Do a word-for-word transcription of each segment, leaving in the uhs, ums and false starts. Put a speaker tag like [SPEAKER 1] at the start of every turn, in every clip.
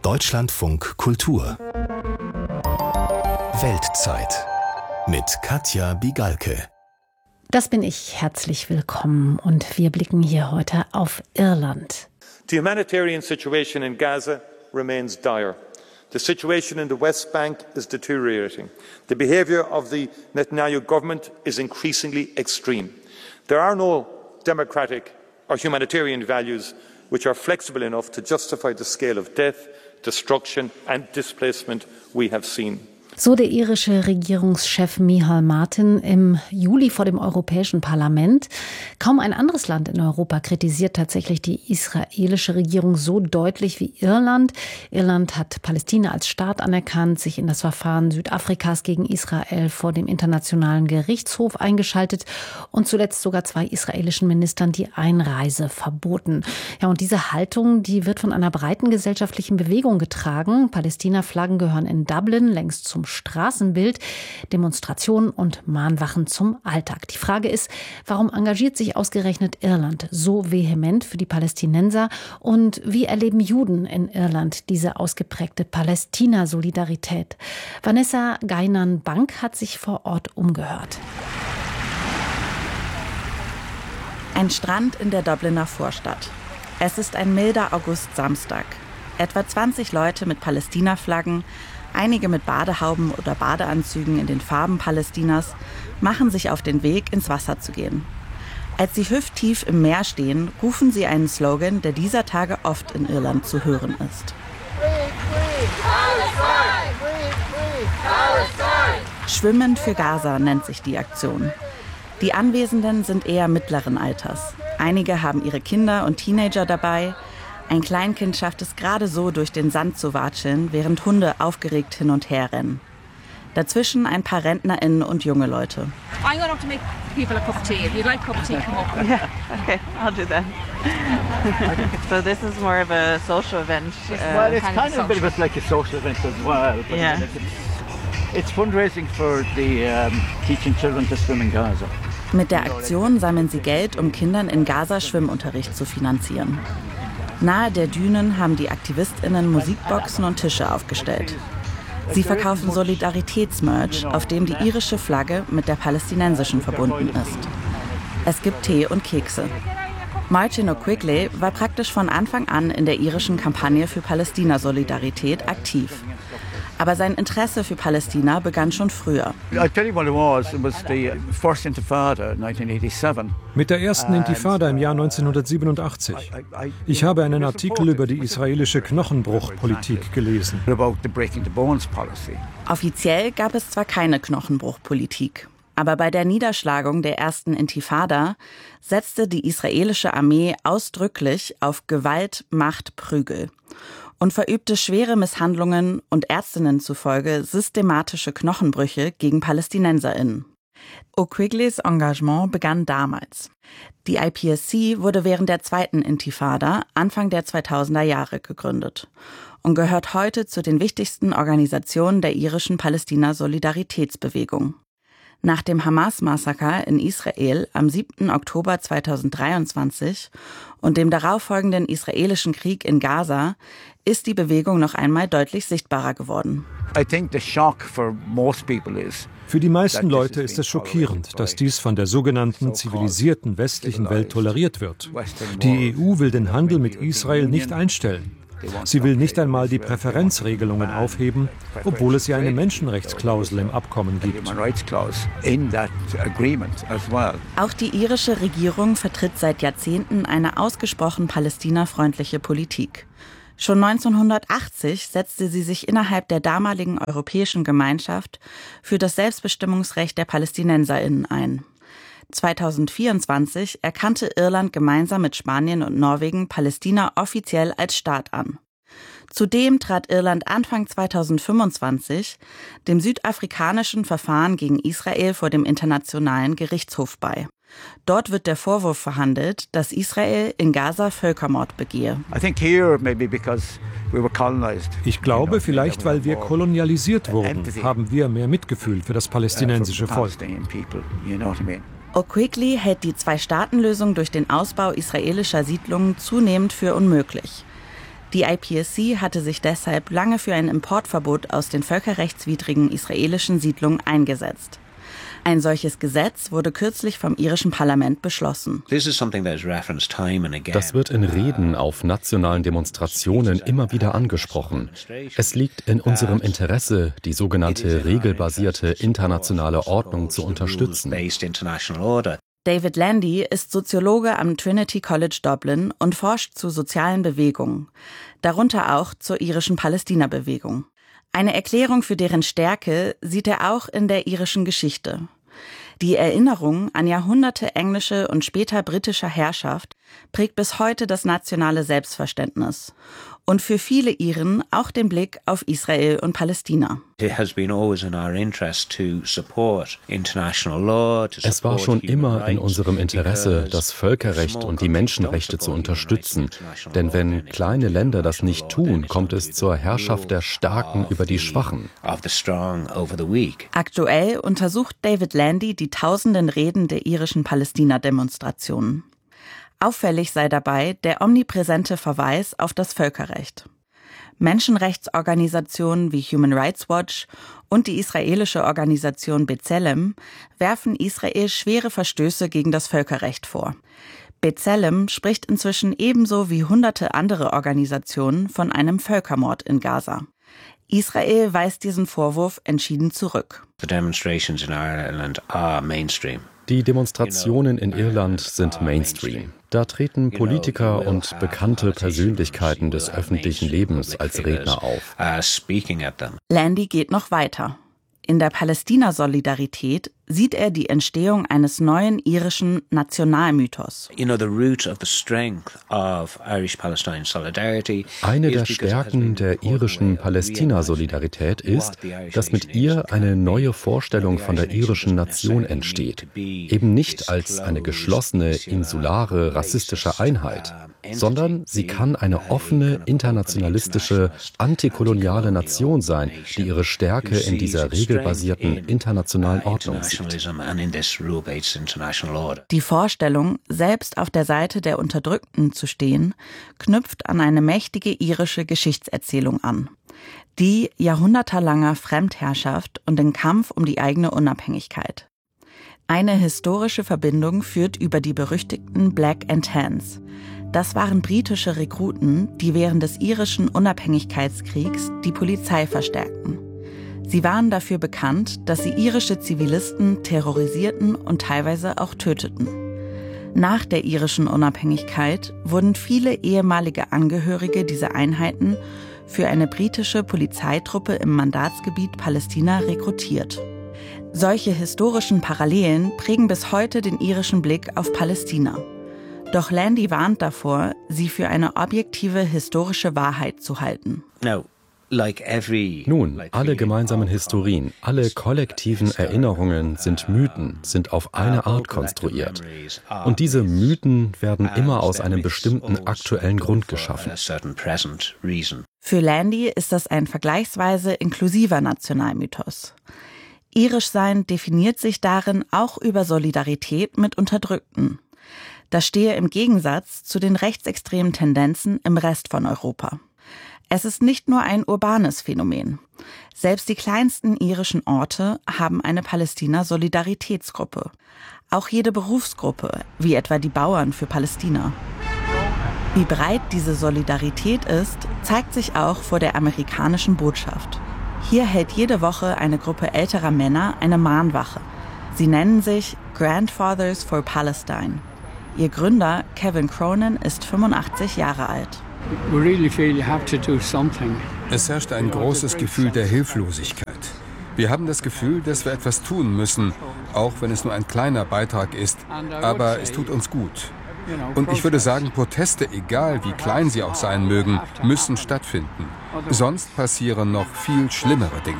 [SPEAKER 1] Deutschlandfunk Kultur Weltzeit mit Katja Bigalke.
[SPEAKER 2] Das bin ich. Herzlich willkommen und wir blicken hier heute auf Irland.
[SPEAKER 3] The humanitarian situation in Gaza remains dire. The situation in the West Bank is deteriorating. The behaviour of the Netanyahu government is increasingly extreme. There are no democratic or humanitarian values which are flexible enough to justify the scale of death, destruction and displacement we have seen.
[SPEAKER 2] So der irische Regierungschef Micheál Martin im Juli vor dem Europäischen Parlament. Kaum ein anderes Land in Europa kritisiert tatsächlich die israelische Regierung so deutlich wie Irland. Irland hat Palästina als Staat anerkannt, sich in das Verfahren Südafrikas gegen Israel vor dem Internationalen Gerichtshof eingeschaltet und zuletzt sogar zwei israelischen Ministern die Einreise verboten. Ja, und diese Haltung, die wird von einer breiten gesellschaftlichen Bewegung getragen. Palästina-Flaggen gehören in Dublin längst zum Straßenbild, Demonstrationen und Mahnwachen zum Alltag. Die Frage ist, warum engagiert sich ausgerechnet Irland so vehement für die Palästinenser und wie erleben Juden in Irland diese ausgeprägte Palästina-Solidarität? Vanessa Geinan-Bank hat sich vor Ort umgehört.
[SPEAKER 4] Ein Strand in der Dubliner Vorstadt. Es ist ein milder August-Samstag. Etwa zwanzig Leute mit Palästina-Flaggen, einige mit Badehauben oder Badeanzügen in den Farben Palästinas, machen sich auf den Weg, ins Wasser zu gehen. Als sie hüfttief im Meer stehen, rufen sie einen Slogan, der dieser Tage oft in Irland zu hören ist. Schwimmen für Gaza nennt sich die Aktion. Die Anwesenden sind eher mittleren Alters. Einige haben ihre Kinder und Teenager dabei. Ein Kleinkind schafft es gerade so, durch den Sand zu watscheln, während Hunde aufgeregt hin und her rennen. Dazwischen ein paar RentnerInnen und junge Leute.
[SPEAKER 5] I'm going to make people a cup of tea. If you'd like a cup of tea, come up.
[SPEAKER 6] Yeah, okay, I'll do that. So this is more of a social event. Uh,
[SPEAKER 7] well, it's kind, kind of a bit of a, like a social event as well. But
[SPEAKER 6] yeah.
[SPEAKER 7] It's, it's fundraising for the um, teaching children to swim in Gaza.
[SPEAKER 4] Mit der Aktion sammeln sie Geld, um Kindern in Gaza Schwimmunterricht zu finanzieren. Nahe der Dünen haben die AktivistInnen Musikboxen und Tische aufgestellt. Sie verkaufen Solidaritätsmerch, auf dem die irische Flagge mit der palästinensischen verbunden ist. Es gibt Tee und Kekse. Martin O'Quigley war praktisch von Anfang an in der irischen Kampagne für Palästina-Solidarität aktiv. Aber sein Interesse für Palästina begann schon früher.
[SPEAKER 8] Mit der ersten Intifada im Jahr neunzehnhundertsiebenundachtzig. Ich habe einen Artikel über die israelische Knochenbruchpolitik gelesen.
[SPEAKER 4] Offiziell gab es zwar keine Knochenbruchpolitik, aber bei der Niederschlagung der ersten Intifada setzte die israelische Armee ausdrücklich auf Gewalt, Macht, Prügel und verübte schwere Misshandlungen und Ärztinnen zufolge systematische Knochenbrüche gegen PalästinenserInnen. O'Quigleys Engagement begann damals. Die I P S C wurde während der zweiten Intifada Anfang der zweitausender Jahre gegründet und gehört heute zu den wichtigsten Organisationen der irischen Palästina-Solidaritätsbewegung. Nach dem Hamas-Massaker in Israel am siebten Oktober zweitausenddreiundzwanzig und dem darauffolgenden israelischen Krieg in Gaza ist die Bewegung noch einmal deutlich sichtbarer geworden.
[SPEAKER 8] Für die meisten Leute ist es schockierend, dass dies von der sogenannten zivilisierten westlichen Welt toleriert wird. Die E U will den Handel mit Israel nicht einstellen. Sie will nicht einmal die Präferenzregelungen aufheben, obwohl es ja eine Menschenrechtsklausel im Abkommen gibt.
[SPEAKER 4] Auch die irische Regierung vertritt seit Jahrzehnten eine ausgesprochen palästinafreundliche Politik. Schon neunzehnhundertachtzig setzte sie sich innerhalb der damaligen europäischen Gemeinschaft für das Selbstbestimmungsrecht der PalästinenserInnen ein. zweitausendvierundzwanzig erkannte Irland gemeinsam mit Spanien und Norwegen Palästina offiziell als Staat an. Zudem trat Irland Anfang zweitausendfünfundzwanzig dem südafrikanischen Verfahren gegen Israel vor dem Internationalen Gerichtshof bei. Dort wird der Vorwurf verhandelt, dass Israel in Gaza Völkermord begehe.
[SPEAKER 8] Ich glaube, vielleicht weil wir kolonialisiert wurden, haben wir mehr Mitgefühl für das palästinensische Volk.
[SPEAKER 4] O'Quigley hält die Zwei-Staaten-Lösung durch den Ausbau israelischer Siedlungen zunehmend für unmöglich. Die I P S C hatte sich deshalb lange für ein Importverbot aus den völkerrechtswidrigen israelischen Siedlungen eingesetzt. Ein solches Gesetz wurde kürzlich vom irischen Parlament beschlossen.
[SPEAKER 9] Das wird in Reden auf nationalen Demonstrationen immer wieder angesprochen. Es liegt in unserem Interesse, die sogenannte regelbasierte internationale Ordnung zu unterstützen.
[SPEAKER 4] David Landy ist Soziologe am Trinity College Dublin und forscht zu sozialen Bewegungen, darunter auch zur irischen Palästina-Bewegung. Eine Erklärung für deren Stärke sieht er auch in der irischen Geschichte. Die Erinnerung an Jahrhunderte englische und später britischer Herrschaft prägt bis heute das nationale Selbstverständnis und für viele Iren auch den Blick auf Israel und Palästina.
[SPEAKER 9] Es war schon immer in unserem Interesse, das Völkerrecht und die Menschenrechte zu unterstützen. Denn wenn kleine Länder das nicht tun, kommt es zur Herrschaft der Starken über die Schwachen.
[SPEAKER 4] Aktuell untersucht David Landy die tausenden Reden der irischen Palästina-Demonstrationen. Auffällig sei dabei der omnipräsente Verweis auf das Völkerrecht. Menschenrechtsorganisationen wie Human Rights Watch und die israelische Organisation B'Tselem werfen Israel schwere Verstöße gegen das Völkerrecht vor. B'Tselem spricht inzwischen ebenso wie hunderte andere Organisationen von einem Völkermord in Gaza. Israel weist diesen Vorwurf entschieden zurück.
[SPEAKER 9] The demonstrations in Ireland are mainstream.
[SPEAKER 10] Die Demonstrationen in Irland sind Mainstream. Da treten Politiker und bekannte Persönlichkeiten des öffentlichen Lebens als Redner auf.
[SPEAKER 4] Landy geht noch weiter. In der Palästina-Solidarität sieht er die Entstehung eines neuen irischen Nationalmythos.
[SPEAKER 9] Eine
[SPEAKER 10] der Stärken der irischen Palästina-Solidarität ist, dass mit ihr eine neue Vorstellung von der irischen Nation entsteht. Eben nicht als eine geschlossene, insulare, rassistische Einheit, sondern sie kann eine offene, internationalistische, antikoloniale Nation sein, die ihre Stärke in dieser regelbasierten internationalen Ordnung sieht.
[SPEAKER 4] Die Vorstellung, selbst auf der Seite der Unterdrückten zu stehen, knüpft an eine mächtige irische Geschichtserzählung an. Die jahrhundertelanger Fremdherrschaft und den Kampf um die eigene Unabhängigkeit. Eine historische Verbindung führt über die berüchtigten Black and Tans. Das waren britische Rekruten, die während des irischen Unabhängigkeitskriegs die Polizei verstärkten. Sie waren dafür bekannt, dass sie irische Zivilisten terrorisierten und teilweise auch töteten. Nach der irischen Unabhängigkeit wurden viele ehemalige Angehörige dieser Einheiten für eine britische Polizeitruppe im Mandatsgebiet Palästina rekrutiert. Solche historischen Parallelen prägen bis heute den irischen Blick auf Palästina. Doch Landy warnt davor, sie für eine objektive historische Wahrheit zu halten.
[SPEAKER 9] No. Like every,
[SPEAKER 10] Nun, alle gemeinsamen Historien, alle kollektiven Erinnerungen sind Mythen, sind auf eine Art konstruiert. Und diese Mythen werden immer aus einem bestimmten aktuellen Grund geschaffen.
[SPEAKER 4] Für Landy ist das ein vergleichsweise inklusiver Nationalmythos. Irischsein definiert sich darin auch über Solidarität mit Unterdrückten. Das stehe im Gegensatz zu den rechtsextremen Tendenzen im Rest von Europa. Es ist nicht nur ein urbanes Phänomen. Selbst die kleinsten irischen Orte haben eine Palästina-Solidaritätsgruppe. Auch jede Berufsgruppe, wie etwa die Bauern für Palästina. Wie breit diese Solidarität ist, zeigt sich auch vor der amerikanischen Botschaft. Hier hält jede Woche eine Gruppe älterer Männer eine Mahnwache. Sie nennen sich Grandfathers for Palestine. Ihr Gründer, Kevin Cronin, ist fünfundachtzig Jahre alt.
[SPEAKER 11] Es herrscht ein großes Gefühl der Hilflosigkeit. Wir haben das Gefühl, dass wir etwas tun müssen, auch wenn es nur ein kleiner Beitrag ist, aber es tut uns gut. Und ich würde sagen, Proteste, egal wie klein sie auch sein mögen, müssen stattfinden. Sonst passieren noch viel schlimmere Dinge.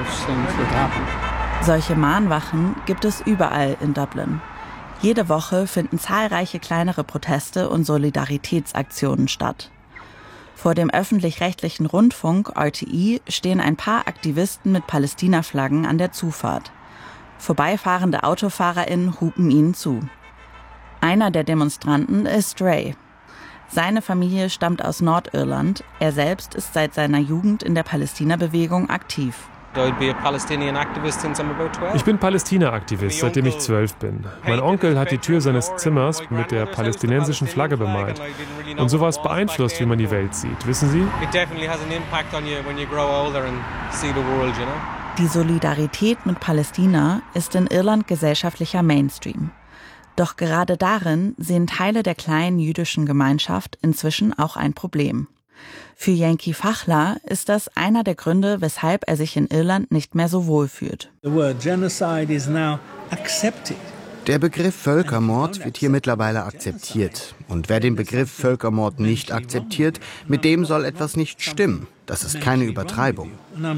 [SPEAKER 4] Solche Mahnwachen gibt es überall in Dublin. Jede Woche finden zahlreiche kleinere Proteste und Solidaritätsaktionen statt. Vor dem öffentlich-rechtlichen Rundfunk R T E stehen ein paar Aktivisten mit Palästina-Flaggen an der Zufahrt. Vorbeifahrende AutofahrerInnen hupen ihnen zu. Einer der Demonstranten ist Ray. Seine Familie stammt aus Nordirland. Er selbst ist seit seiner Jugend in der Palästina-Bewegung aktiv.
[SPEAKER 12] Ich bin Palästina-Aktivist, seitdem ich zwölf bin. Mein Onkel hat die Tür seines Zimmers mit der palästinensischen Flagge bemalt. Und sowas beeinflusst, wie man die Welt sieht, wissen Sie?
[SPEAKER 4] Die Solidarität mit Palästina ist in Irland gesellschaftlicher Mainstream. Doch gerade darin sehen Teile der kleinen jüdischen Gemeinschaft inzwischen auch ein Problem. Für Yanki Fachler ist das einer der Gründe, weshalb er sich in Irland nicht mehr so wohl fühlt.
[SPEAKER 13] Der Begriff Völkermord wird hier mittlerweile akzeptiert. Und wer den Begriff Völkermord nicht akzeptiert, mit dem soll etwas nicht stimmen. Das ist keine Übertreibung.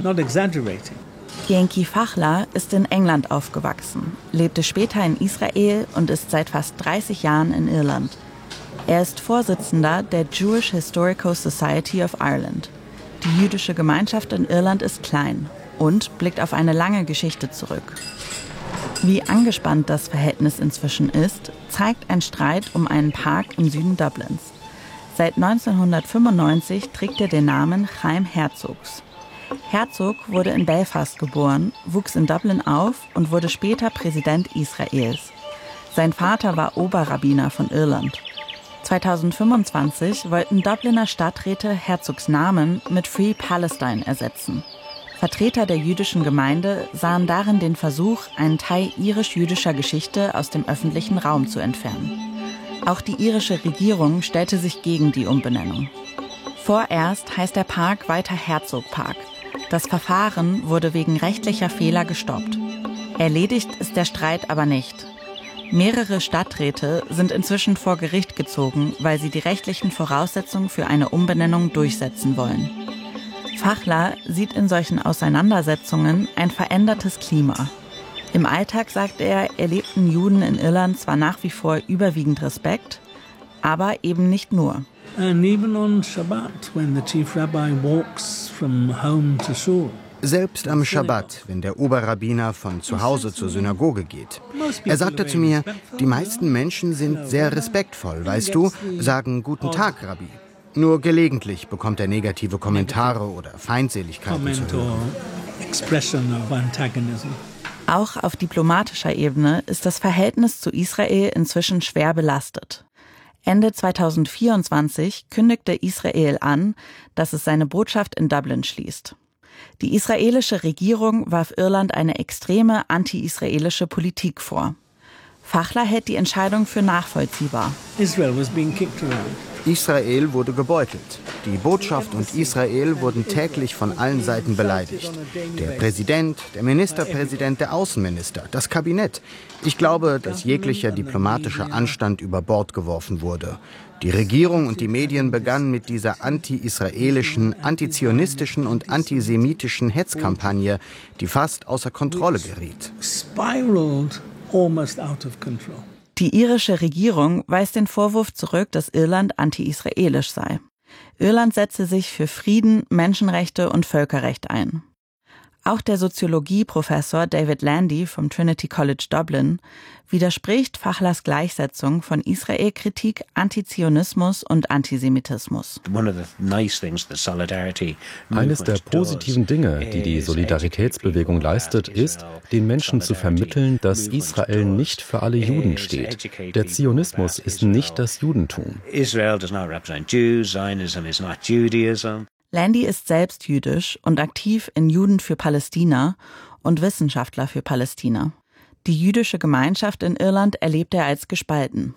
[SPEAKER 4] Yanki Fachler ist in England aufgewachsen, lebte später in Israel und ist seit fast dreißig Jahren in Irland. Er ist Vorsitzender der Jewish Historical Society of Ireland. Die jüdische Gemeinschaft in Irland ist klein und blickt auf eine lange Geschichte zurück. Wie angespannt das Verhältnis inzwischen ist, zeigt ein Streit um einen Park im Süden Dublins. Seit neunzehnhundertfünfundneunzig trägt er den Namen Chaim Herzogs. Herzog wurde in Belfast geboren, wuchs in Dublin auf und wurde später Präsident Israels. Sein Vater war Oberrabbiner von Irland. zweitausendfünfundzwanzig wollten Dubliner Stadträte Herzogs Namen mit Free Palestine ersetzen. Vertreter der jüdischen Gemeinde sahen darin den Versuch, einen Teil irisch-jüdischer Geschichte aus dem öffentlichen Raum zu entfernen. Auch die irische Regierung stellte sich gegen die Umbenennung. Vorerst heißt der Park weiter Herzog-Park. Das Verfahren wurde wegen rechtlicher Fehler gestoppt. Erledigt ist der Streit aber nicht. Mehrere Stadträte sind inzwischen vor Gericht gezogen, weil sie die rechtlichen Voraussetzungen für eine Umbenennung durchsetzen wollen. Fachler sieht in solchen Auseinandersetzungen ein verändertes Klima. Im Alltag, sagt er, erlebten Juden in Irland zwar nach wie vor überwiegend Respekt, aber eben nicht nur.
[SPEAKER 14] And even on Shabbat, when the chief rabbi walks from home to shul.
[SPEAKER 13] Selbst am Schabbat, wenn der Oberrabbiner von zu Hause zur Synagoge geht. Er sagte zu mir, die meisten Menschen sind sehr respektvoll, weißt du, sagen Guten Tag, Rabbi. Nur gelegentlich bekommt er negative Kommentare oder Feindseligkeiten zu hören.
[SPEAKER 4] Auch auf diplomatischer Ebene ist das Verhältnis zu Israel inzwischen schwer belastet. Ende zweitausendvierundzwanzig kündigte Israel an, dass es seine Botschaft in Dublin schließt. Die israelische Regierung warf Irland eine extreme anti-israelische Politik vor. Fachler hält die Entscheidung für nachvollziehbar.
[SPEAKER 13] Israel wurde gebeutelt. Die Botschaft und Israel wurden täglich von allen Seiten beleidigt. Der Präsident, der Ministerpräsident, der Außenminister, das Kabinett. Ich glaube, dass jeglicher diplomatischer Anstand über Bord geworfen wurde. Die Regierung und die Medien begannen mit dieser anti-israelischen, antizionistischen und antisemitischen Hetzkampagne, die fast außer Kontrolle geriet.
[SPEAKER 4] Die irische Regierung weist den Vorwurf zurück, dass Irland anti-israelisch sei. Irland setze sich für Frieden, Menschenrechte und Völkerrecht ein. Auch der Soziologieprofessor David Landy vom Trinity College Dublin widerspricht Fachlers Gleichsetzung von Israel-Kritik, Antizionismus und Antisemitismus.
[SPEAKER 9] Eines der positiven Dinge, die die Solidaritätsbewegung leistet, ist, den Menschen zu vermitteln, dass Israel nicht für alle Juden steht. Der Zionismus ist nicht das Judentum.
[SPEAKER 4] Landy ist selbst jüdisch und aktiv in Juden für Palästina und Wissenschaftler für Palästina. Die jüdische Gemeinschaft in Irland erlebt er als gespalten.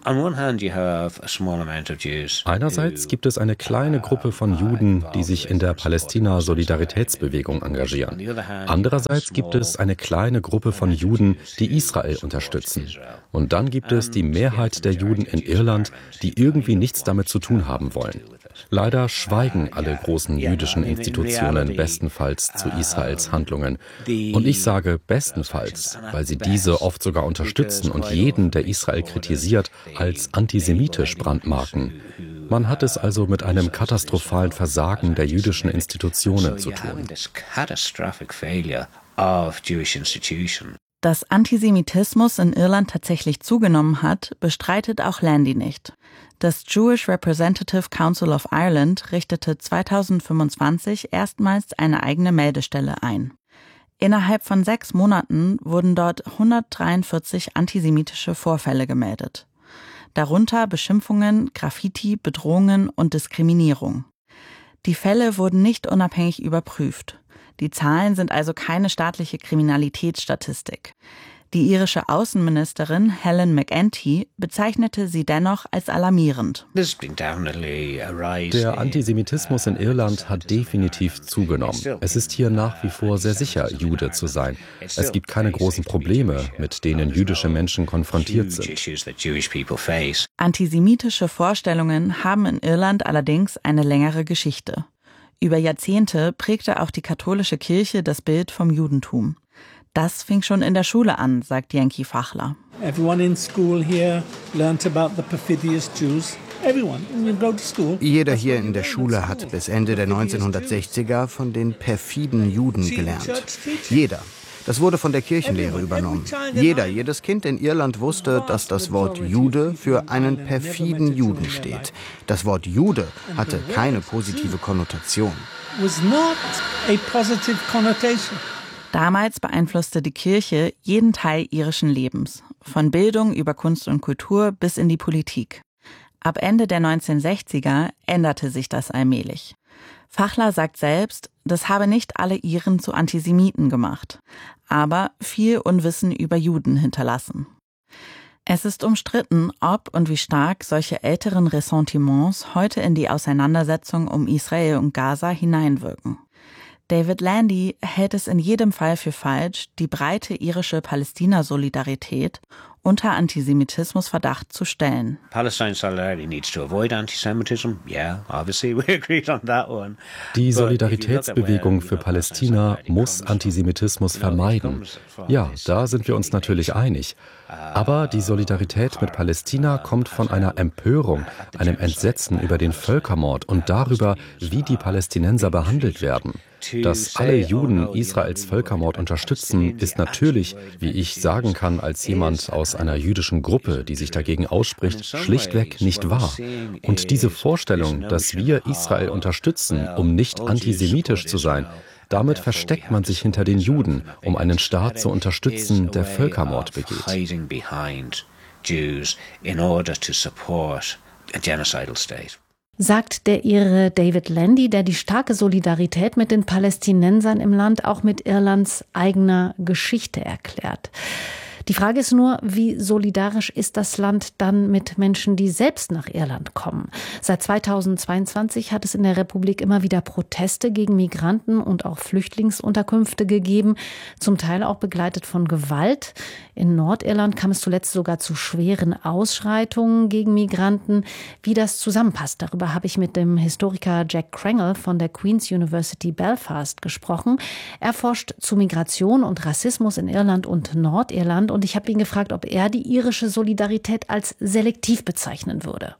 [SPEAKER 9] Einerseits gibt es eine kleine Gruppe von Juden, die sich in der Palästina-Solidaritätsbewegung engagieren. Andererseits gibt es eine kleine Gruppe von Juden, die Israel unterstützen. Und dann gibt es die Mehrheit der Juden in Irland, die irgendwie nichts damit zu tun haben wollen. Leider schweigen alle großen jüdischen Institutionen bestenfalls zu Israels Handlungen. Und ich sage bestenfalls, weil sie diese oft sogar unterstützen und jeden, der Israel kritisiert, als antisemitisch brandmarken. Man hat es also mit einem katastrophalen Versagen der jüdischen Institutionen zu tun.
[SPEAKER 4] Dass Antisemitismus in Irland tatsächlich zugenommen hat, bestreitet auch Landy nicht. Das Jewish Representative Council of Ireland richtete zweitausendfünfundzwanzig erstmals eine eigene Meldestelle ein. Innerhalb von sechs Monaten wurden dort hundertdreiundvierzig antisemitische Vorfälle gemeldet. Darunter Beschimpfungen, Graffiti, Bedrohungen und Diskriminierung. Die Fälle wurden nicht unabhängig überprüft. Die Zahlen sind also keine staatliche Kriminalitätsstatistik. Die irische Außenministerin Helen McEntee bezeichnete sie dennoch als alarmierend.
[SPEAKER 9] Der Antisemitismus in Irland hat definitiv zugenommen. Es ist hier nach wie vor sehr sicher, Jude zu sein. Es gibt keine großen Probleme, mit denen jüdische Menschen konfrontiert sind.
[SPEAKER 4] Antisemitische Vorstellungen haben in Irland allerdings eine längere Geschichte. Über Jahrzehnte prägte auch die katholische Kirche das Bild vom Judentum. Das fing schon in der Schule an, sagt Yankee Fachler.
[SPEAKER 14] Everyone in school here learnt about the perfidious Jews. Everyone, you go to school.
[SPEAKER 13] Jeder hier in der Schule hat bis Ende der neunzehnhundertsechziger von den perfiden Juden gelernt. Jeder. Das wurde von der Kirchenlehre übernommen. Jeder, jedes Kind in Irland wusste, dass das Wort Jude für einen perfiden Juden steht. Das Wort Jude hatte keine positive Konnotation.
[SPEAKER 14] Was not a positive connotation.
[SPEAKER 4] Damals beeinflusste die Kirche jeden Teil irischen Lebens, von Bildung über Kunst und Kultur bis in die Politik. Ab Ende der neunzehnhundertsechziger änderte sich das allmählich. Fachler sagt selbst, das habe nicht alle Iren zu Antisemiten gemacht, aber viel Unwissen über Juden hinterlassen. Es ist umstritten, ob und wie stark solche älteren Ressentiments heute in die Auseinandersetzung um Israel und Gaza hineinwirken. David Landy hält es in jedem Fall für falsch, die breite irische Palästina-Solidarität unter Antisemitismusverdacht zu stellen.
[SPEAKER 9] Die Solidaritätsbewegung für Palästina muss Antisemitismus vermeiden. Ja, da sind wir uns natürlich einig. Aber die Solidarität mit Palästina kommt von einer Empörung, einem Entsetzen über den Völkermord und darüber, wie die Palästinenser behandelt werden. Dass alle Juden Israels Völkermord unterstützen, ist natürlich, wie ich sagen kann als jemand aus einer jüdischen Gruppe, die sich dagegen ausspricht, schlichtweg nicht wahr. Und diese Vorstellung, dass wir Israel unterstützen, um nicht antisemitisch zu sein, damit versteckt man sich hinter den Juden, um einen Staat zu unterstützen, der Völkermord begeht.
[SPEAKER 2] Sagt der Ire David Landy, der die starke Solidarität mit den Palästinensern im Land auch mit Irlands eigener Geschichte erklärt. Die Frage ist nur, wie solidarisch ist das Land dann mit Menschen, die selbst nach Irland kommen? Seit zweitausendzweiundzwanzig hat es in der Republik immer wieder Proteste gegen Migranten und auch Flüchtlingsunterkünfte gegeben, zum Teil auch begleitet von Gewalt. In Nordirland kam es zuletzt sogar zu schweren Ausschreitungen gegen Migranten. Wie das zusammenpasst, darüber habe ich mit dem Historiker Jack Krangle von der Queen's University Belfast gesprochen. Er forscht zu Migration und Rassismus in Irland und Nordirland. Und ich habe ihn gefragt, ob er die irische Solidarität als selektiv bezeichnen würde.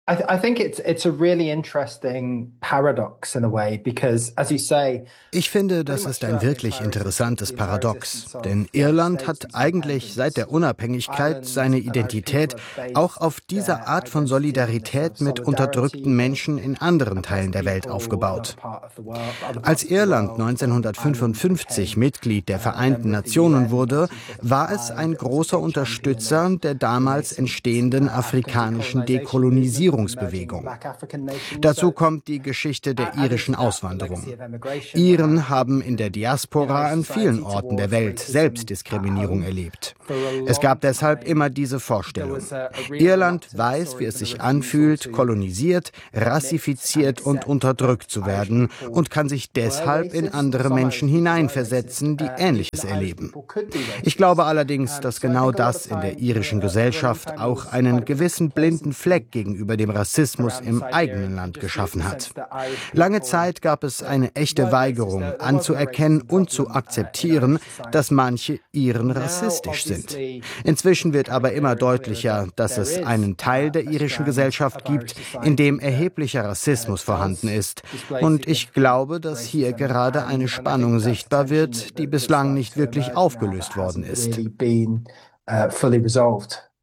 [SPEAKER 13] Ich finde, das ist ein wirklich interessantes Paradox, denn Irland hat eigentlich seit der Unabhängigkeit seine Identität auch auf diese Art von Solidarität mit unterdrückten Menschen in anderen Teilen der Welt aufgebaut. Als Irland neunzehnhundertfünfundfünfzig Mitglied der Vereinten Nationen wurde, war es ein großer Unterstützer der damals entstehenden afrikanischen Dekolonisierung. Dazu kommt die Geschichte der irischen Auswanderung. Iren haben in der Diaspora an vielen Orten der Welt Selbstdiskriminierung erlebt. Es gab deshalb immer diese Vorstellung. Irland weiß, wie es sich anfühlt, kolonisiert, rassifiziert und unterdrückt zu werden und kann sich deshalb in andere Menschen hineinversetzen, die Ähnliches erleben. Ich glaube allerdings, dass genau das in der irischen Gesellschaft auch einen gewissen blinden Fleck gegenüber dem Rassismus im eigenen Land geschaffen hat. Lange Zeit gab es eine echte Weigerung, anzuerkennen und zu akzeptieren, dass manche Iren rassistisch sind. Inzwischen wird aber immer deutlicher, dass es einen Teil der irischen Gesellschaft gibt, in dem erheblicher Rassismus vorhanden ist. Und ich glaube, dass hier gerade eine Spannung sichtbar wird, die bislang nicht wirklich aufgelöst worden ist.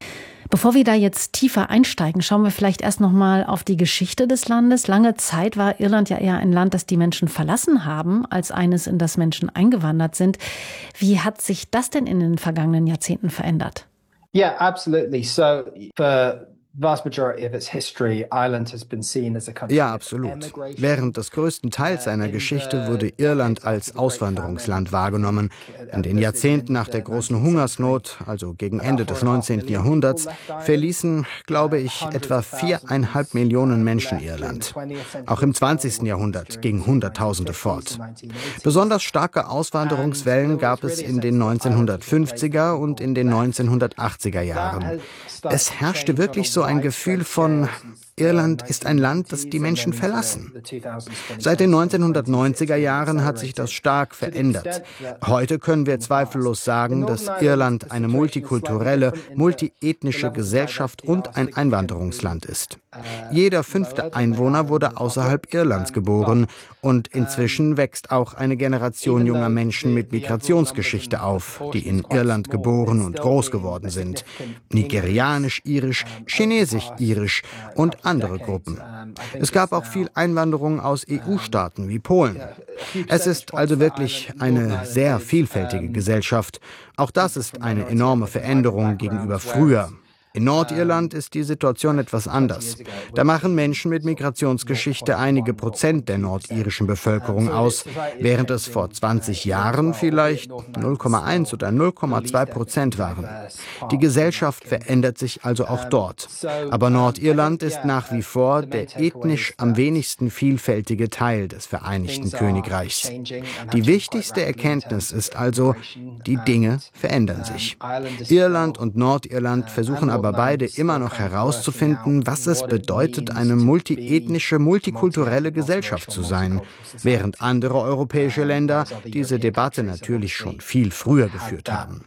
[SPEAKER 2] Bevor wir da jetzt tiefer einsteigen, schauen wir vielleicht erst noch mal auf die Geschichte des Landes. Lange Zeit war Irland ja eher ein Land, das die Menschen verlassen haben, als eines, in das Menschen eingewandert sind. Wie hat sich das denn in den vergangenen Jahrzehnten verändert?
[SPEAKER 15] Yeah, absolutely. So for vast majority of its history, Ireland has been seen as a country.
[SPEAKER 13] Ja, absolut. Während des größten Teils seiner Geschichte wurde Irland als Auswanderungsland wahrgenommen. In den Jahrzehnten nach der großen Hungersnot, also gegen Ende des neunzehnten Jahrhunderts, verließen, glaube ich, etwa viereinhalb Millionen Menschen Irland. Auch im zwanzigsten Jahrhundert gingen Hunderttausende fort. Besonders starke Auswanderungswellen gab es in den neunzehnhundertfünfziger und in den neunzehnhundertachtziger Jahren. Es herrschte wirklich so ein Gefühl von, Irland ist ein Land, das die Menschen verlassen. Seit den neunzehnhundertneunziger Jahren hat sich das stark verändert. Heute können wir zweifellos sagen, dass Irland eine multikulturelle, multiethnische Gesellschaft und ein Einwanderungsland ist. Jeder fünfte Einwohner wurde außerhalb Irlands geboren und inzwischen wächst auch eine Generation junger Menschen mit Migrationsgeschichte auf, die in Irland geboren und groß geworden sind. Nigerianisch, irisch, chinesisch, irisch und andere Gruppen. Es gab auch viel Einwanderung aus E U-Staaten wie Polen. Es ist also wirklich eine sehr vielfältige Gesellschaft. Auch das ist eine enorme Veränderung gegenüber früher. In Nordirland ist die Situation etwas anders. Da machen Menschen mit Migrationsgeschichte einige Prozent der nordirischen Bevölkerung aus, während es vor zwanzig Jahren vielleicht null Komma eins oder null Komma zwei Prozent waren. Die Gesellschaft verändert sich also auch dort. Aber Nordirland ist nach wie vor der ethnisch am wenigsten vielfältige Teil des Vereinigten Königreichs. Die wichtigste Erkenntnis ist also, die Dinge verändern sich. Irland und Nordirland versuchen aber beide immer noch herauszufinden, was es bedeutet, eine multiethnische, multikulturelle Gesellschaft zu sein, während andere europäische Länder diese Debatte natürlich schon viel früher geführt haben.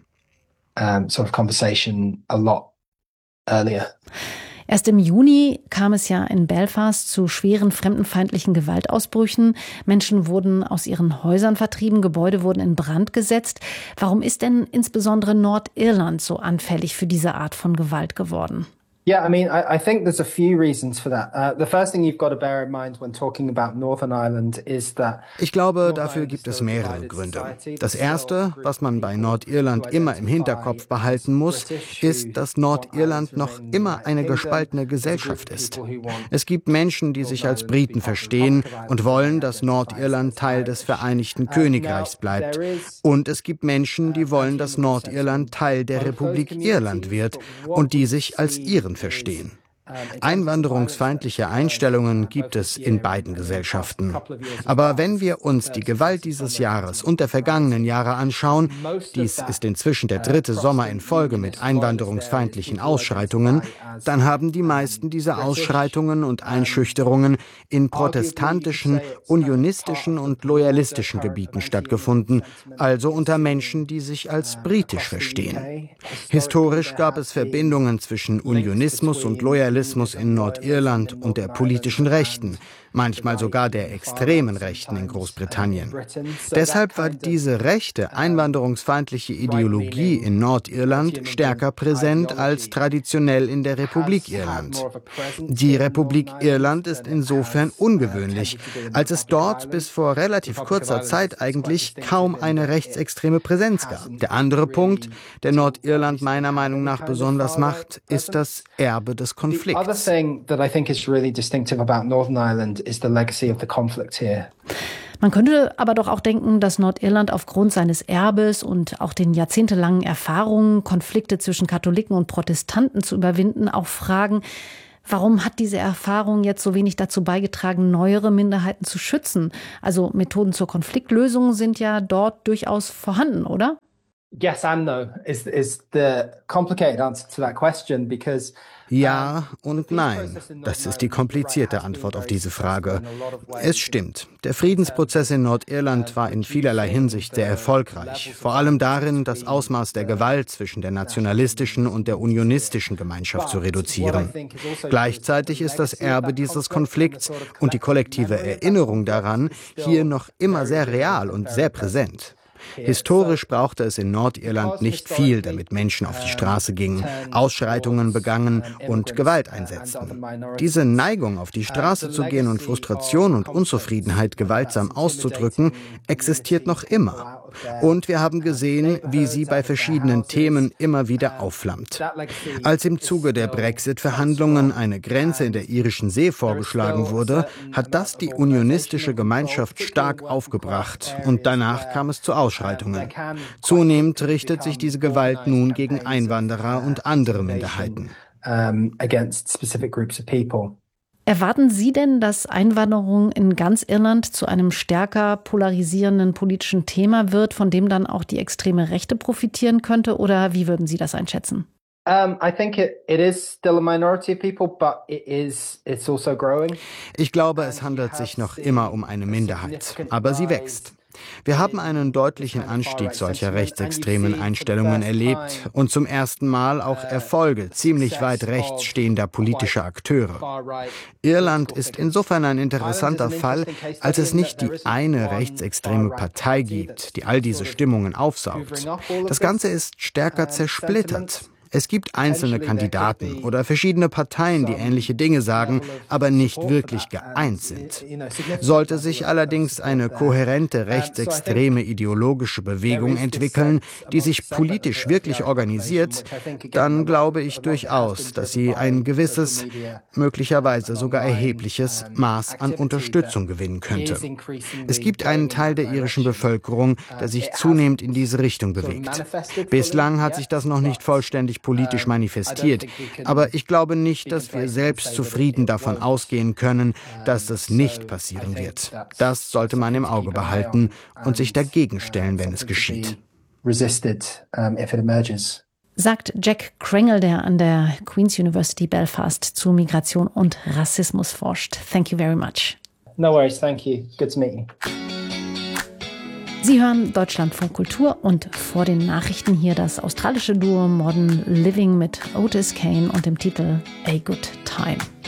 [SPEAKER 2] Erst im Juni kam es ja in Belfast zu schweren fremdenfeindlichen Gewaltausbrüchen. Menschen wurden aus ihren Häusern vertrieben, Gebäude wurden in Brand gesetzt. Warum ist denn insbesondere Nordirland so anfällig für diese Art von Gewalt geworden?
[SPEAKER 15] Yeah, I mean, I, I think there's a few reasons for that. Uh, the first thing you've got to bear in mind when talking about Northern Ireland is that
[SPEAKER 13] Ich glaube, dafür gibt es mehrere Gründe. Das erste, was man bei Nordirland immer im Hinterkopf behalten muss, ist, dass Nordirland noch immer eine gespaltene Gesellschaft ist. Es gibt Menschen, die sich als Briten verstehen und wollen, dass Nordirland Teil des Vereinigten Königreichs bleibt. Und es gibt Menschen, die wollen, dass Nordirland Teil der Republik Irland wird und die sich als Iren verstehen. Einwanderungsfeindliche Einstellungen gibt es in beiden Gesellschaften. Aber wenn wir uns die Gewalt dieses Jahres und der vergangenen Jahre anschauen, dies ist inzwischen der dritte Sommer in Folge mit einwanderungsfeindlichen Ausschreitungen, dann haben die meisten dieser Ausschreitungen und Einschüchterungen in protestantischen, unionistischen und loyalistischen Gebieten stattgefunden, also unter Menschen, die sich als britisch verstehen. Historisch gab es Verbindungen zwischen Unionismus und Loyalismus in Nordirland und der politischen Rechten, manchmal sogar der extremen Rechten in Großbritannien. Deshalb war diese rechte, einwanderungsfeindliche Ideologie in Nordirland stärker präsent als traditionell in der Republik Irland. Die Republik Irland ist insofern ungewöhnlich, als es dort bis vor relativ kurzer Zeit eigentlich kaum eine rechtsextreme Präsenz gab. Der andere Punkt, der Nordirland meiner Meinung nach besonders macht, ist das Erbe des Konflikts.
[SPEAKER 15] The other thing that I think is really distinctive about Northern Ireland is the legacy of the conflict here.
[SPEAKER 2] Man könnte aber doch auch denken, dass Nordirland aufgrund seines Erbes und auch den jahrzehntelangen Erfahrungen, Konflikte zwischen Katholiken und Protestanten zu überwinden, auch fragen, warum hat diese Erfahrung jetzt so wenig dazu beigetragen, neuere Minderheiten zu schützen? Also Methoden zur Konfliktlösung sind ja dort durchaus vorhanden, oder?
[SPEAKER 15] Yes and no is, is the complicated answer to that question, because
[SPEAKER 13] Ja und nein. Das ist die komplizierte Antwort auf diese Frage. Es stimmt, der Friedensprozess in Nordirland war in vielerlei Hinsicht sehr erfolgreich. Vor allem darin, das Ausmaß der Gewalt zwischen der nationalistischen und der unionistischen Gemeinschaft zu reduzieren. Gleichzeitig ist das Erbe dieses Konflikts und die kollektive Erinnerung daran hier noch immer sehr real und sehr präsent. Historisch brauchte es in Nordirland nicht viel, damit Menschen auf die Straße gingen, Ausschreitungen begangen und Gewalt einsetzten. Diese Neigung, auf die Straße zu gehen und Frustration und Unzufriedenheit gewaltsam auszudrücken, existiert noch immer. Und wir haben gesehen, wie sie bei verschiedenen Themen immer wieder aufflammt. Als im Zuge der Brexit-Verhandlungen eine Grenze in der irischen See vorgeschlagen wurde, hat das die unionistische Gemeinschaft stark aufgebracht und danach kam es zu Ausschreitungen. Zunehmend richtet sich diese Gewalt nun gegen Einwanderer und andere Minderheiten.
[SPEAKER 2] Erwarten Sie denn, dass Einwanderung in ganz Irland zu einem stärker polarisierenden politischen Thema wird, von dem dann auch die extreme Rechte profitieren könnte? Oder wie würden Sie das einschätzen?
[SPEAKER 13] Ich glaube, es handelt sich noch immer um eine Minderheit, aber sie wächst. Wir haben einen deutlichen Anstieg solcher rechtsextremen Einstellungen erlebt und zum ersten Mal auch Erfolge ziemlich weit rechts stehender politischer Akteure. Irland ist insofern ein interessanter Fall, als es nicht die eine rechtsextreme Partei gibt, die all diese Stimmungen aufsaugt. Das Ganze ist stärker zersplittert. Es gibt einzelne Kandidaten oder verschiedene Parteien, die ähnliche Dinge sagen, aber nicht wirklich geeint sind. Sollte sich allerdings eine kohärente rechtsextreme ideologische Bewegung entwickeln, die sich politisch wirklich organisiert, dann glaube ich durchaus, dass sie ein gewisses, möglicherweise sogar erhebliches Maß an Unterstützung gewinnen könnte. Es gibt einen Teil der irischen Bevölkerung, der sich zunehmend in diese Richtung bewegt. Bislang hat sich das noch nicht vollständig politisch manifestiert. Aber ich glaube nicht, dass wir selbst zufrieden davon ausgehen können, dass das nicht passieren wird. Das sollte man im Auge behalten und sich dagegen stellen, wenn es geschieht.
[SPEAKER 2] Sagt Jack Kringle, der an der Queen's University Belfast zu Migration und Rassismus forscht. Thank you very much.
[SPEAKER 15] No worries, thank you. Good to meet you.
[SPEAKER 2] Sie hören Deutschlandfunk Kultur und vor den Nachrichten hier das australische Duo Modern Living mit Otis Kane und dem Titel A Good Time.